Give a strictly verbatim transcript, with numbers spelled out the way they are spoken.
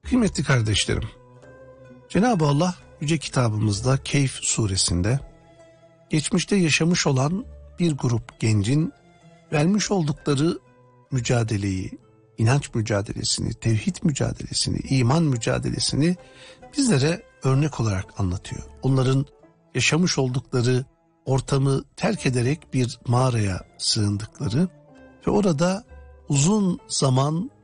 Kıymetli kardeşlerim, Cenab-ı Allah Yüce Kitabımızda Kehf suresinde geçmişte yaşamış olan bir grup gencin vermiş oldukları mücadeleyi, inanç mücadelesini, tevhid mücadelesini, iman mücadelesini bizlere örnek olarak anlatıyor. Onların yaşamış oldukları ortamı terk ederek bir mağaraya sığındıkları ve orada uzun zaman